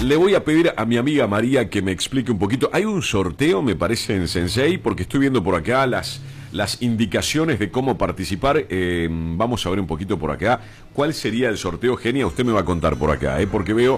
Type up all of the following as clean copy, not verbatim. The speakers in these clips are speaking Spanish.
Le voy a pedir a mi amiga María que me explique un poquito. Hay un sorteo, me parece, en Sensei, porque estoy viendo por acá las indicaciones de cómo participar. Vamos a ver un poquito por acá. ¿Cuál sería el sorteo, Genia? Usted me va a contar por acá, porque veo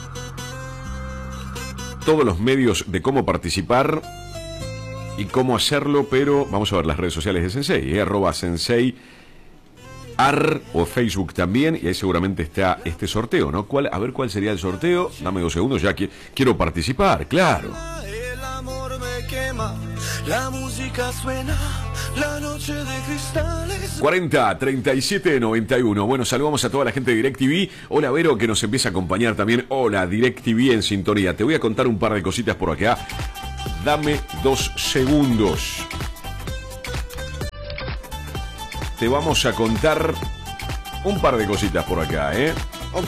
todos los medios de cómo participar y cómo hacerlo, pero vamos a ver las redes sociales de Sensei, @Sensei Ar o Facebook también, y ahí seguramente está este sorteo, ¿no? A ver cuál sería el sorteo. Dame 2 segundos, ya que quiero participar, claro. El amor me quema, la música suena, la noche de cristales. 40 37 91. Bueno, saludamos a toda la gente de DirecTV. Hola Vero, que nos empieza a acompañar también. Hola, DirecTV en sintonía. Te voy a contar un par de cositas por acá. Dame 2 segundos. Te vamos a contar un par de cositas por acá, Ok.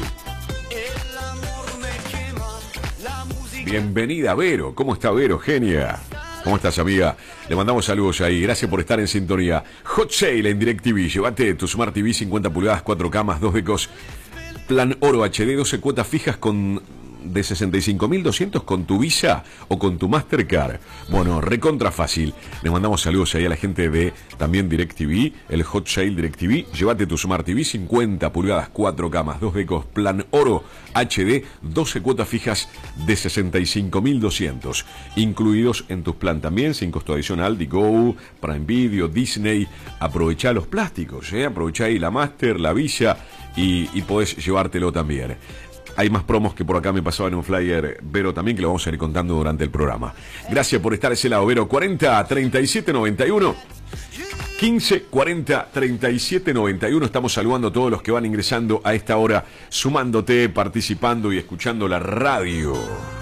Bienvenida, Vero. ¿Cómo está, Vero? Genia. ¿Cómo estás, amiga? Le mandamos saludos ahí. Gracias por estar en sintonía. Hot Sale en DirecTV. Llévate tu Smart TV 50 pulgadas, 4K más 2 decos. Plan Oro HD, 12 cuotas fijas de 65.200 con tu Visa o con tu Mastercard. Bueno, recontra fácil. Le mandamos saludos ahí a la gente de también DirecTV, el Hot Sale DirecTV. Llévate tu Smart TV 50 pulgadas, 4K más 2 decos, Plan Oro HD, 12 cuotas fijas de 65.200, incluidos en tus plan también, sin costo adicional, Digo, Prime Video, Disney. Aprovechá los plásticos, aprovechá ahí la Master, la Visa y podés llevártelo también. Hay más promos que por acá me pasaban en un flyer, Vero, también, que lo vamos a ir contando durante el programa. Gracias por estar a ese lado, Vero. 40 37 91 15 40 37 91. Estamos saludando a todos los que van ingresando a esta hora, sumándote, participando y escuchando la radio.